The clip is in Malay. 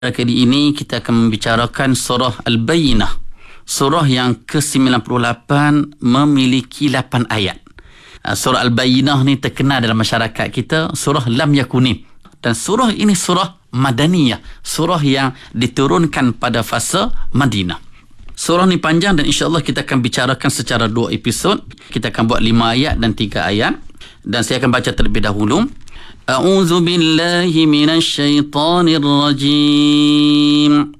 Kali ini kita akan membicarakan surah Al-Bayyinah. Surah yang ke-98 memiliki 8 ayat. Surah Al-Bayyinah ni terkenal dalam masyarakat kita, surah Lam Yakunim. Dan surah ini surah Madaniyah, surah yang diturunkan pada fasa Madinah. Surah ni panjang dan insya-Allah kita akan bicarakan secara 2 episod. Kita akan buat 5 ayat dan 3 ayat. Dan saya akan baca terlebih dahulu. A'udzu billahi minasy syaithanir rajim.